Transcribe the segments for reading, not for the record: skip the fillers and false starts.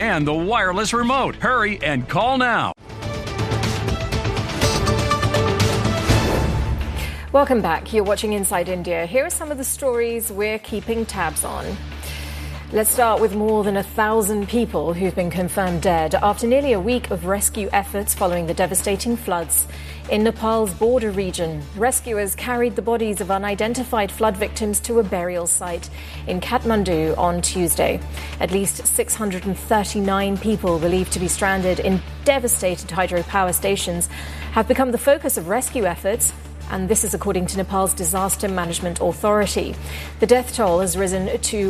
and the wireless remote. Hurry and call now. Welcome back. You're watching Inside India. Here are some of the stories we're keeping tabs on. Let's start with more than 1,000 people who've been confirmed dead after nearly a week of rescue efforts following the devastating floods in Nepal's border region. Rescuers carried the bodies of unidentified flood victims to a burial site in Kathmandu on Tuesday. At least 639 people believed to be stranded in devastated hydropower stations have become the focus of rescue efforts. And this is according to Nepal's Disaster Management Authority. The death toll has risen to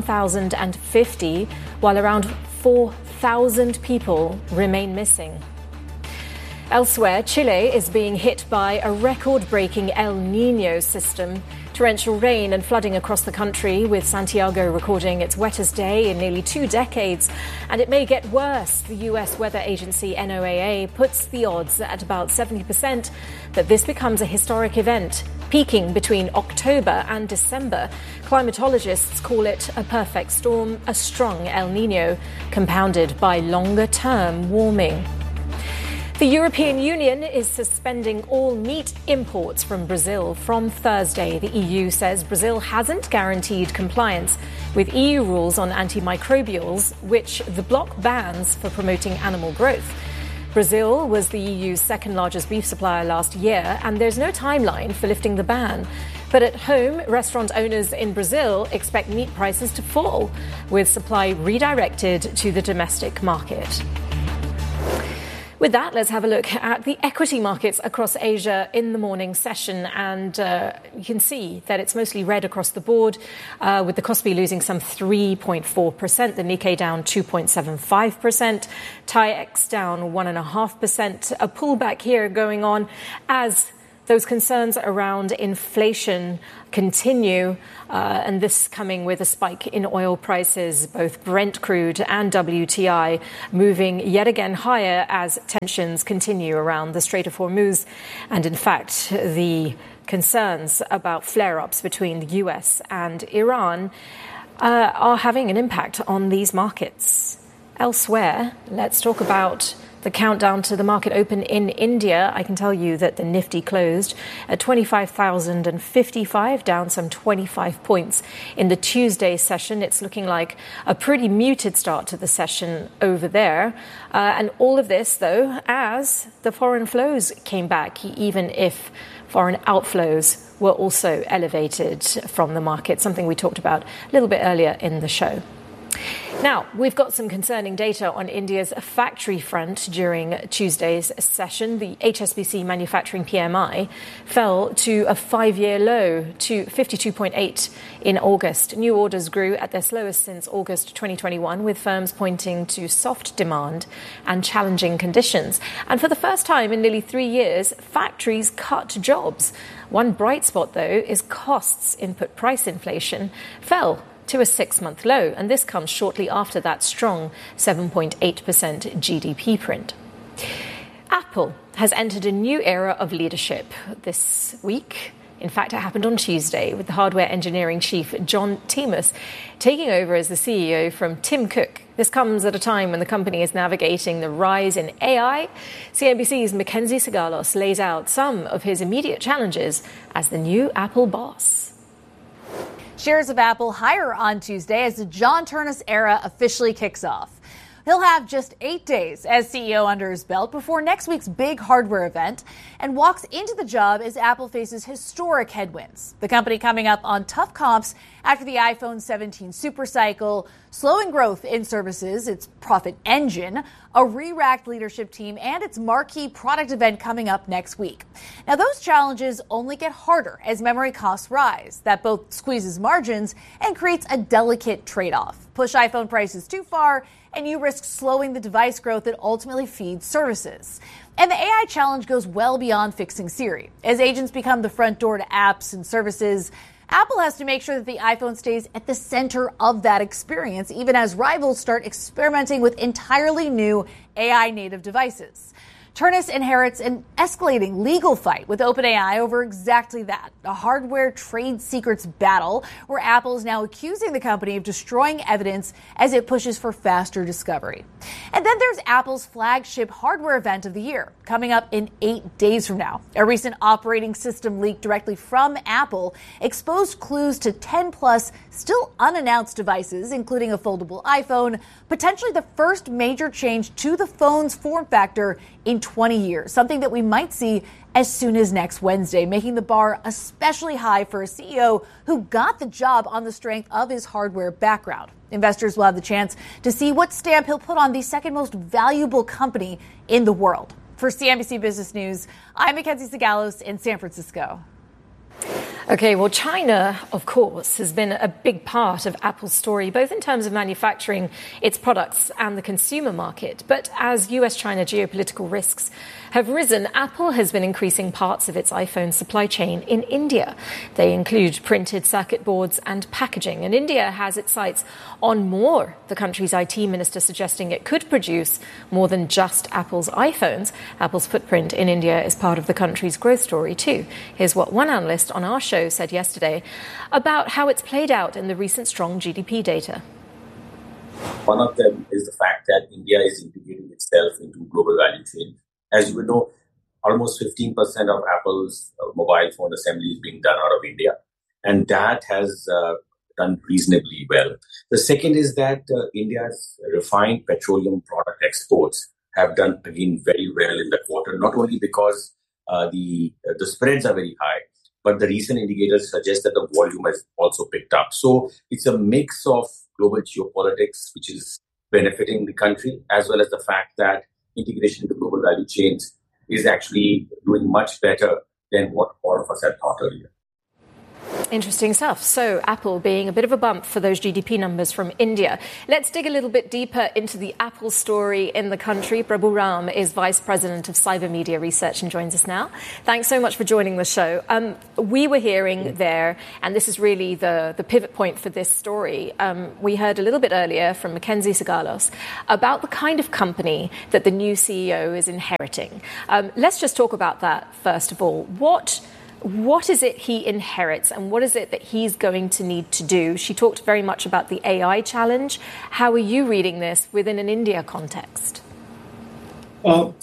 1,050, while around 4,000 people remain missing. Elsewhere, Chile is being hit by a record-breaking El Niño system. Torrential rain and flooding across the country, with Santiago recording its wettest day in nearly 2 decades. And it may get worse. The US weather agency NOAA puts the odds at about 70% that this becomes a historic event, peaking between October and December. Climatologists call it a perfect storm, a strong El Niño, compounded by longer-term warming. The European Union is suspending all meat imports from Brazil from Thursday. The EU says Brazil hasn't guaranteed compliance with EU rules on antimicrobials, which the bloc bans for promoting animal growth. Brazil was the EU's second largest beef supplier last year, and there's no timeline for lifting the ban. But at home, restaurant owners in Brazil expect meat prices to fall, with supply redirected to the domestic market. With that, let's have a look at the equity markets across Asia in the morning session. And you can see that it's mostly red across the board, with the Kospi losing some 3.4%, the Nikkei down 2.75%, TAIEX down 1.5%. A pullback here going on as those concerns around inflation continue, and this coming with a spike in oil prices, both Brent crude and WTI moving yet again higher as tensions continue around the Strait of Hormuz. And in fact, the concerns about flare-ups between the US and Iran are having an impact on these markets. Elsewhere, let's talk about the countdown to the market open in India. I can tell you that the Nifty closed at 25,055, down some 25 points in the Tuesday session. It's looking like a pretty muted start to the session over there. And all of this, though, as the foreign flows came back, even if foreign outflows were also elevated from the market, something we talked about a little bit earlier in the show. Now, we've got some concerning data on India's factory front during Tuesday's session. The HSBC manufacturing PMI fell to a 5-year low to 52.8 in August. New orders grew at their slowest since August 2021, with firms pointing to soft demand and challenging conditions. And for the first time in nearly 3 years, factories cut jobs. One bright spot, though, is costs. Input price inflation fell to a 6-month low, and this comes shortly after that strong 7.8% GDP print. Apple has entered a new era of leadership this week. In fact, it happened on Tuesday, with the hardware engineering chief John Timus taking over as the CEO from Tim Cook. This comes at a time when the company is navigating the rise in AI. CNBC's Mackenzie Sigalos lays out some of his immediate challenges as the new Apple boss. Shares of Apple higher on Tuesday as the John Ternus era officially kicks off. He'll have just 8 days as CEO under his belt before next week's big hardware event and walks into the job as Apple faces historic headwinds. The company coming up on tough comps after the iPhone 17 supercycle, slowing growth in services, its profit engine, a re-racked leadership team, and its marquee product event coming up next week. Now, those challenges only get harder as memory costs rise. That both squeezes margins and creates a delicate trade-off. Push iPhone prices too far, and you risk slowing the device growth that ultimately feeds services. And the AI challenge goes well beyond fixing Siri. As agents become the front door to apps and services, Apple has to make sure that the iPhone stays at the center of that experience, even as rivals start experimenting with entirely new AI-native devices. Turnus inherits an escalating legal fight with OpenAI over exactly that, a hardware trade secrets battle where Apple is now accusing the company of destroying evidence as it pushes for faster discovery. And then there's Apple's flagship hardware event of the year, coming up in 8 days from now. A recent operating system leak directly from Apple exposed clues to 10 plus still unannounced devices, including a foldable iPhone, potentially the first major change to the phone's form factor in 20 years, something that we might see as soon as next Wednesday, making the bar especially high for a CEO who got the job on the strength of his hardware background. Investors will have the chance to see what stamp he'll put on the second most valuable company in the world. For CNBC Business News, I'm Mackenzie Sagalos in San Francisco. Okay, well, China, of course, has been a big part of Apple's story, both in terms of manufacturing its products and the consumer market. But as US-China geopolitical risks have risen, Apple has been increasing parts of its iPhone supply chain in India. They include printed circuit boards and packaging. And India has its sights on more, the country's IT minister suggesting it could produce more than just Apple's iPhones. Apple's footprint in India is part of the country's growth story, too. Here's what one analyst on our show said yesterday about how it's played out in the recent strong GDP data. One of them is the fact that India is integrating itself into global value chain. As you know, almost 15% of Apple's mobile phone assembly is being done out of India, and that has done reasonably well. The second is that India's refined petroleum product exports have done, again, very well in the quarter, not only because the spreads are very high, but the recent indicators suggest that the volume has also picked up. So it's a mix of global geopolitics, which is benefiting the country, as well as the fact that integration into global value chains is actually doing much better than what all of us had thought earlier. Interesting stuff. So Apple being a bit of a bump for those GDP numbers from India. Let's dig a little bit deeper into the Apple story in the country. Prabhu Ram is Vice President of Cyber Media Research and joins us now. Thanks so much for joining the show. We were hearing there, and this is really the pivot point for this story. We heard a little bit earlier from Mackenzie Sagalos about the kind of company that the new CEO is inheriting. Let's just talk about that first of all. What is it he inherits and what is it that he's going to need to do? She talked very much about the AI challenge. How are you reading this within an India context? John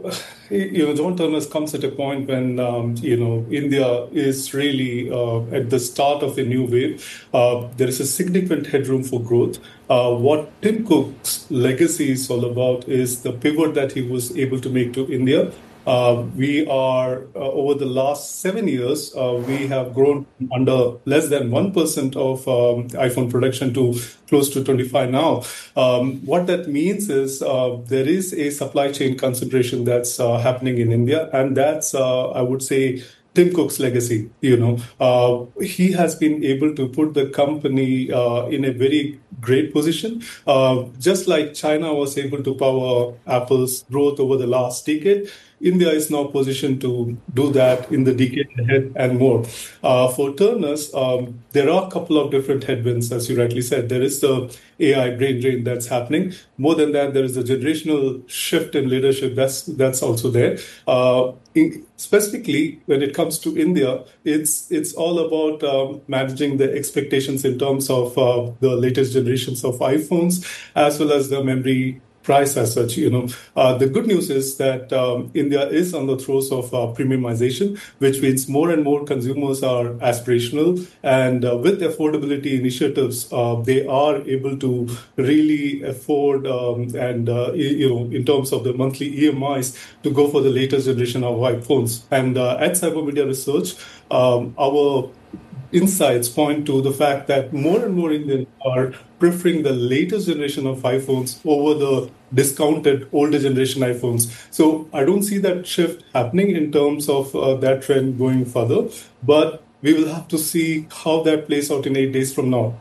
Turnus comes at a point when, India is really at the start of a new wave. There is a significant headroom for growth. What Tim Cook's legacy is all about is the pivot that he was able to make to India. We are, over the last 7 years, we have grown under less than 1% of iPhone production to close to 25 now. What that means is there is a supply chain consideration that's happening in India, and that's, I would say, Tim Cook's legacy. He has been able to put the company in a very great position. Just like China was able to power Apple's growth over the last decade, India is now positioned to do that in the decade ahead and more. For Turnus, there are a couple of different headwinds, as you rightly said. There is the AI brain drain that's happening. More than that, there is a generational shift in leadership that's also there. Specifically, when it comes to India, it's all about managing the expectations in terms of the latest generations of iPhones, as well as the memory price as such. The good news is that India is on the throes of premiumization, which means more and more consumers are aspirational, and with affordability initiatives, they are able to really afford in terms of the monthly EMIs to go for the latest generation of iPhones. And at Cyber Media Research, our insights point to the fact that more and more Indians are preferring the latest generation of iPhones over the discounted older generation iPhones. So I don't see that shift happening in terms of that trend going further, but we will have to see how that plays out in 8 days from now.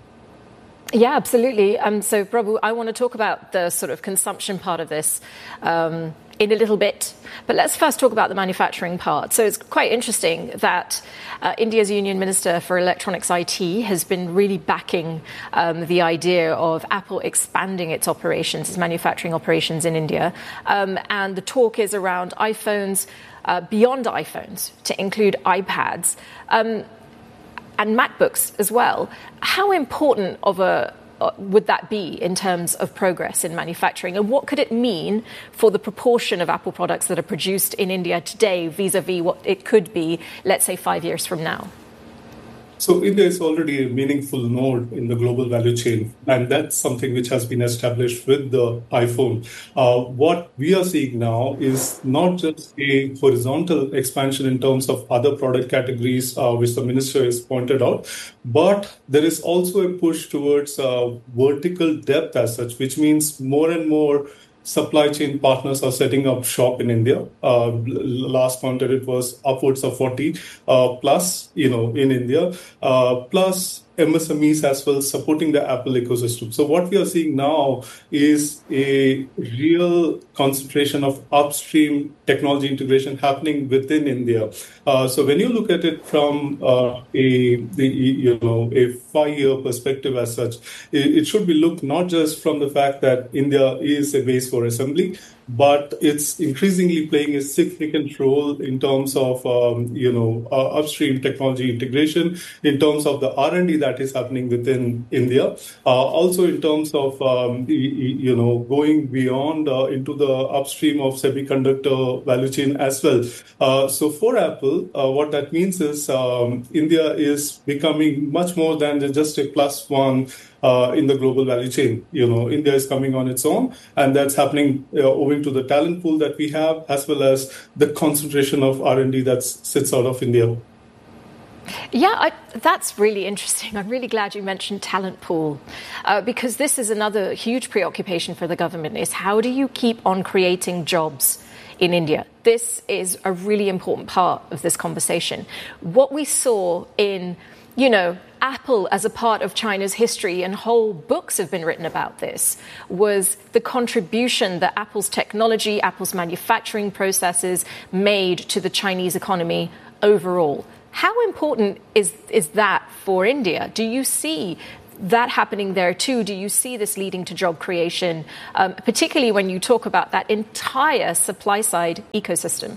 Yeah, absolutely. So, Prabhu, I want to talk about the sort of consumption part of this. in a little bit. But let's first talk about the manufacturing part. So it's quite interesting that India's Union Minister for Electronics IT has been really backing the idea of Apple expanding its operations, its manufacturing operations in India. And the talk is around iPhones, beyond iPhones, to include iPads and MacBooks as well. How important of a would that be in terms of progress in manufacturing? And what could it mean for the proportion of Apple products that are produced in India today vis-a-vis what it could be, let's say, 5 years from now? So India is already a meaningful node in the global value chain, and that's something which has been established with the iPhone. What we are seeing now is not just a horizontal expansion in terms of other product categories, which the minister has pointed out, but there is also a push towards vertical depth as such, which means more and more supply chain partners are setting up shop in India. Last counted, it was upwards of 40 plus, in India, plus MSMEs as well supporting the Apple ecosystem. So what we are seeing now is a real concentration of upstream technology integration happening within India. So when you look at it from a 5-year perspective as such, it should be looked not just from the fact that India is a base for assembly, but it's increasingly playing a significant role in terms of, upstream technology integration, in terms of the R&D that is happening within India, also in terms of, going beyond into the upstream of semiconductor value chain as well. So for Apple, what that means is India is becoming much more than just a plus one in the global value chain. India is coming on its own, and that's happening owing to the talent pool that we have, as well as the concentration of R&D that sits out of India. Yeah, that's really interesting. I'm really glad you mentioned talent pool, because this is another huge preoccupation for the government, is how do you keep on creating jobs in India? This is a really important part of this conversation. What we saw in, Apple as a part of China's history, and whole books have been written about this, was the contribution that Apple's technology, Apple's manufacturing processes made to the Chinese economy overall. How important is that for India? Do you see that happening there too? Do you see this leading to job creation, particularly when you talk about that entire supply-side ecosystem?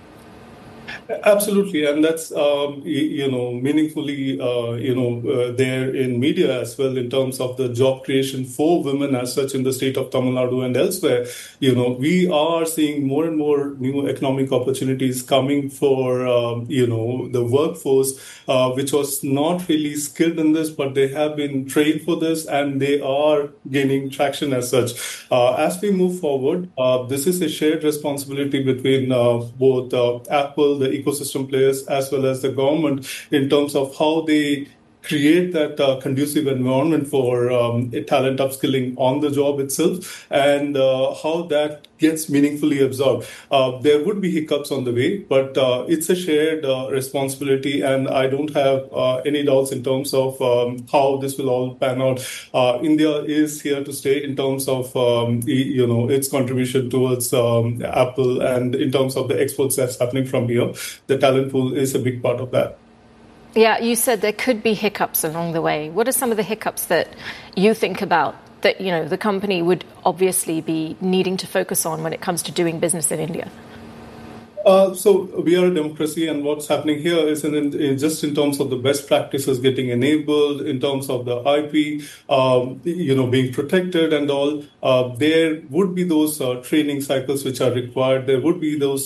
Absolutely, and that's meaningfully there in media as well, in terms of the job creation for women as such in the state of Tamil Nadu and elsewhere. We are seeing more and more new economic opportunities coming for the workforce, which was not really skilled in this, but they have been trained for this, and they are gaining traction as such. As we move forward, this is a shared responsibility between both Apple, the ecosystem players, as well as the government, in terms of how they create that conducive environment for talent upskilling on the job itself, and how that gets meaningfully absorbed. There would be hiccups on the way, but it's a shared responsibility, and I don't have any doubts in terms of how this will all pan out. India is here to stay in terms of its contribution towards Apple, and in terms of the exports that's happening from here. The talent pool is a big part of that. Yeah, you said there could be hiccups along the way. What are some of the hiccups that you think about that, the company would obviously be needing to focus on when it comes to doing business in India? So we are a democracy, and what's happening here is just in terms of the best practices getting enabled, in terms of the IP, being protected and all. There would be those training cycles which are required. There would be those,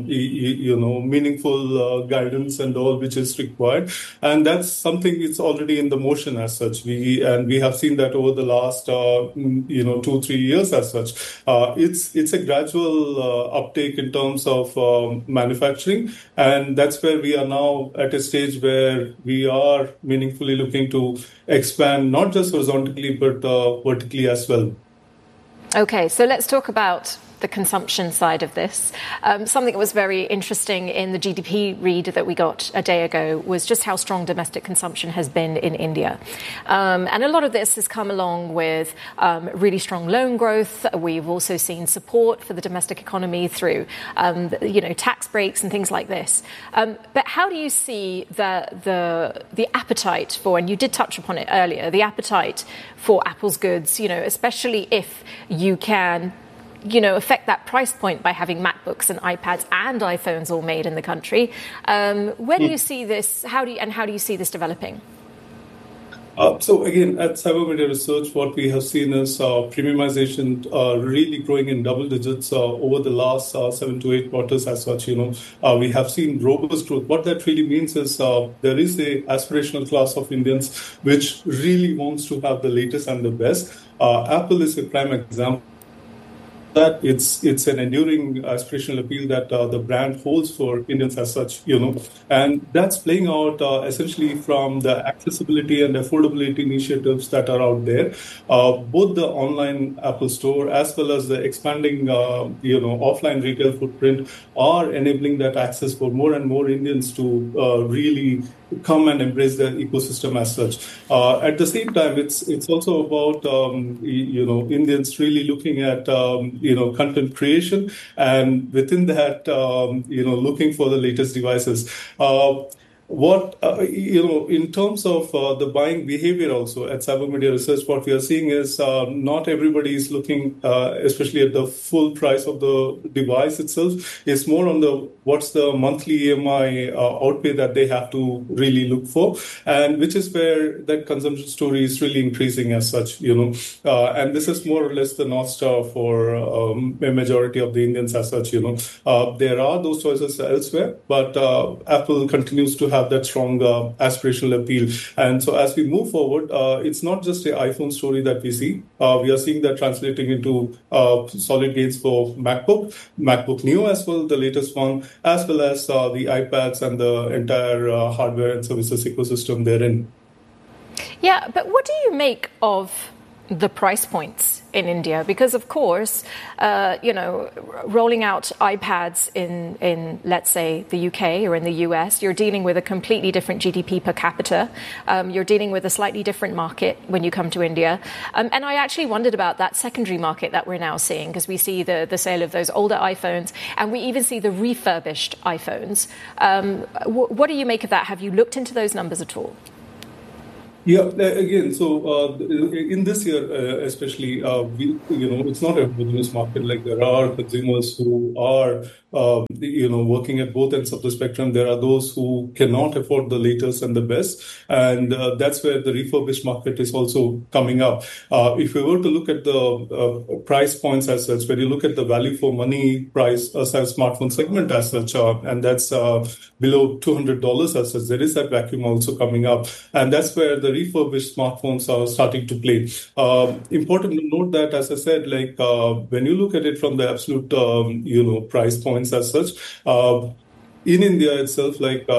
meaningful guidance and all which is required, and that's something that's already in the motion as such. We have seen that over the last 2-3 years as such. It's a gradual uptake in terms of manufacturing, and that's where we are now at a stage where we are meaningfully looking to expand not just horizontally but vertically as well. Okay, so let's talk about the consumption side of this. Something that was very interesting in the GDP read that we got a day ago was just how strong domestic consumption has been in India. And a lot of this has come along with really strong loan growth. We've also seen support for the domestic economy through, tax breaks and things like this. But how do you see the appetite for, and you did touch upon it earlier, the appetite for Apple's goods, especially if you can affect that price point by having MacBooks and iPads and iPhones all made in the country. Where do you see this? How do you see this developing? So again, at Cybermedia Research, what we have seen is premiumization really growing in double digits over the last 7 to 8 quarters as such. We have seen robust growth. What that really means is there is a aspirational class of Indians which really wants to have the latest and the best. Apple is a prime example. That it's an enduring aspirational appeal that the brand holds for Indians as such, and that's playing out essentially from the accessibility and affordability initiatives that are out there. Both the online Apple Store as well as the expanding, offline retail footprint are enabling that access for more and more Indians to really come and embrace the ecosystem as such. At the same time, it's also about Indians really looking at content creation, and within that looking for the latest devices. In terms of the buying behavior also at Cybermedia Research, what we are seeing is not everybody is looking, especially at the full price of the device itself. It's more on what's the monthly EMI outlay that they have to really look for, and which is where that consumption story is really increasing as such, and this is more or less the North Star for a majority of the Indians as such, There are those choices elsewhere, but Apple continues to have that strong aspirational appeal. And so as we move forward, it's not just an iPhone story that we see. We are seeing that translating into solid gains for MacBook Neo as well, the latest one, as well as the iPads and the entire hardware and services ecosystem therein. Yeah, but what do you make of the price points in India? Because, of course, rolling out iPads in, let's say, the UK or in the US, you're dealing with a completely different GDP per capita. You're dealing with a slightly different market when you come to India. And I actually wondered about that secondary market that we're now seeing, because we see the sale of those older iPhones, and we even see the refurbished iPhones. What do you make of that? Have you looked into those numbers at all? Yeah, again, so in this year, especially, it's not a business market. Like, there are consumers who are, working at both ends of the spectrum. There are those who cannot afford the latest and the best, and that's where the refurbished market is also coming up. If we were to look at the price points as such, when you look at the value for money price as a smartphone segment as such, and that's below $200 as such, there is that vacuum also coming up, and that's where the refurbished smartphones are starting to play. Important to note that, as I said, when you look at it from the absolute, price points as such, in India itself,